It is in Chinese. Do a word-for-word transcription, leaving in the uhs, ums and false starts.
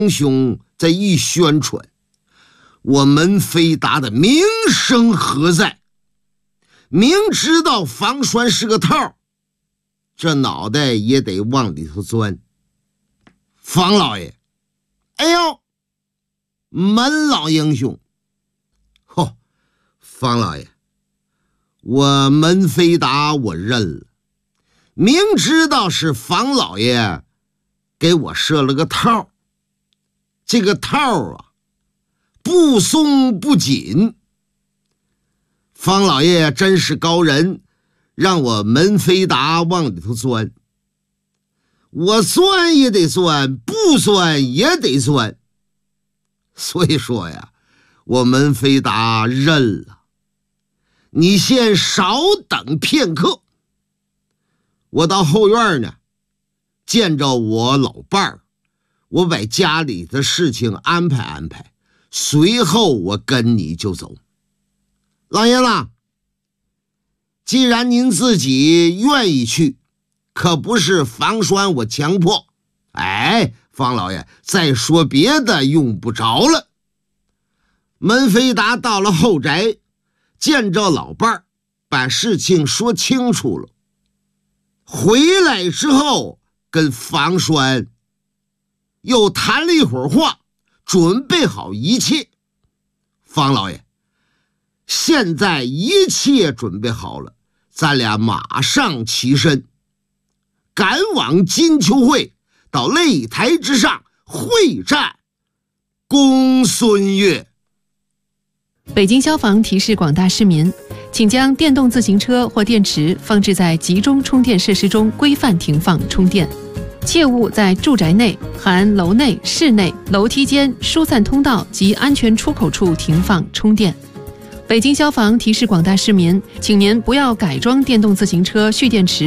英雄这一宣传，我门飞达的名声何在？明知道房栓是个套，这脑袋也得往里头钻。房老爷，哎呦，门老英雄，吼，房老爷，我门飞达我认了，明知道是房老爷给我设了个套，这个套啊不松不紧。方老爷真是高人，让我门飞达往里头钻，我钻也得钻，不钻也得钻。所以说呀，我门飞达认了，你先少等片刻。我到后院呢，见着我老伴儿，我把家里的事情安排安排，随后我跟你就走。老爷子，既然您自己愿意去，可不是房栓我强迫。哎，方老爷，再说别的用不着了。门飞达到了后宅，见着老伴儿，把事情说清楚了。回来之后跟房栓又谈了一会儿话，准备好一切。方老爷，现在一切准备好了，咱俩马上起身，赶往金秋会，到擂台之上会战公孙越。 北京消防提示广大市民，请将电动自行车或电池放置在集中充电设施中规范停放充电，切勿在住宅内含楼内、室内、楼梯间、疏散通道及安全出口处停放充电。北京消防提示广大市民，请您不要改装电动自行车蓄电池